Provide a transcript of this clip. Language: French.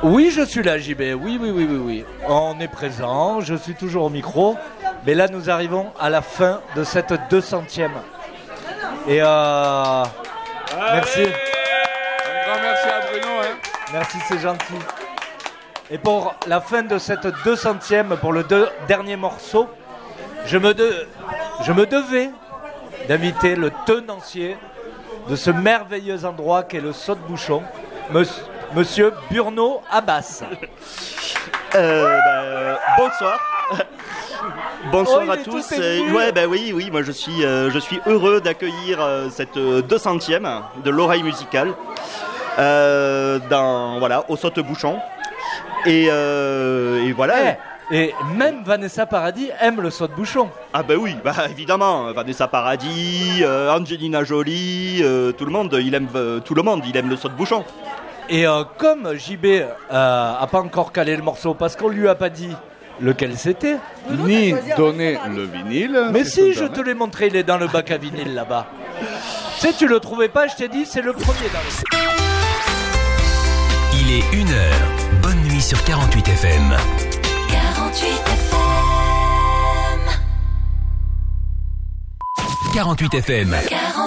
Oui, je suis là, JB. Oui. On est présent, je suis toujours au micro. Mais là, nous arrivons à la fin de cette 200e. Et merci. Un grand merci à Bruno. Merci, c'est gentil. Et pour la fin de cette 200e, pour le dernier morceau, je me devais d'inviter le tenancier de ce merveilleux endroit qu'est le Saute-Bouchon, Monsieur Burno Abbas. Bonsoir. Bonsoir à tous. Oui, moi je suis heureux d'accueillir cette 200e de l'oreille musicale au Saute-Bouchon. Et voilà. Et même Vanessa Paradis aime le Saute-Bouchon. Ah oui, évidemment. Vanessa Paradis, Angelina Jolie, tout le monde, il aime le Saute-Bouchon. Et comme JB a pas encore calé le morceau parce qu'on lui a pas dit lequel c'était, ni donné le vinyle. Mais si, je te l'ai montré, il est dans le bac à vinyle là-bas. Tu sais, tu le trouvais pas, je t'ai dit, c'est le premier dans le... Il est 1h. Bonne nuit sur 48 FM. 48 FM. 48 FM.